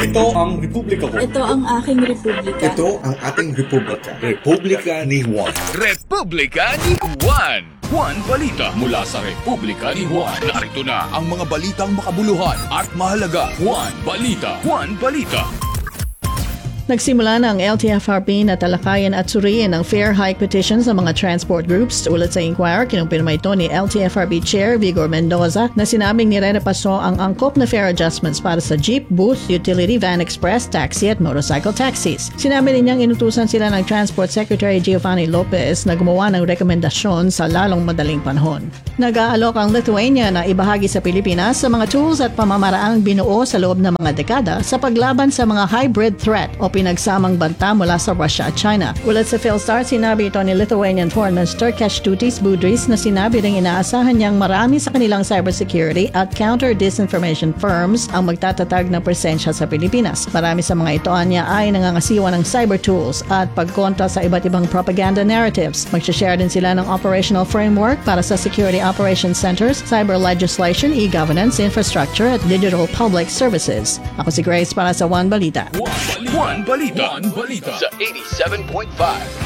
Ito ang Republika ko. Ito ang aking republika. Ito ang ating Republika. Republika ni Juan. Republika ni Juan. Juan Balita mula sa Republika ni Juan. Narito na ang mga balitang makabuluhan at mahalaga. Juan Balita. Juan Balita. Nagsimula na ang LTFRB na talakayan at suriin ang fair hike petition sa mga transport groups. Ulat sa Inquirer, kinumpirma ito ni LTFRB Chair Vigor Mendoza na sinabing nire-repaso ang angkop na fare adjustments para sa jeep, booth, utility, van express, taxi at motorcycle taxis. Sinabi rin niyang inutusan sila ng Transport Secretary Giovanni Lopez na gumawa ng rekomendasyon sa lalong madaling panahon. Nag-aalok ang Lithuania na ibahagi sa Pilipinas sa mga tools at pamamaraang binuo sa loob ng mga dekada sa paglaban sa mga hybrid threat o pinagsamang banta mula sa Russia at China. Ulat sa Philstar, sinabi ito ni Lithuanian Foreign Minister Kęstutis Budrys na sinabi ring inaasahan niyang marami sa kanilang cybersecurity at counter-disinformation firms ang magtatatag ng presensya sa Pilipinas. Marami sa mga ito niya ay nangangasiwa ng cyber tools at pagkontra sa iba't ibang propaganda narratives. Magsashare din sila ng operational framework para sa security operations centers, cyber legislation, e-governance, infrastructure at digital public services. Ako si Grace para sa Juan Balita. Juan Balita sa 87.5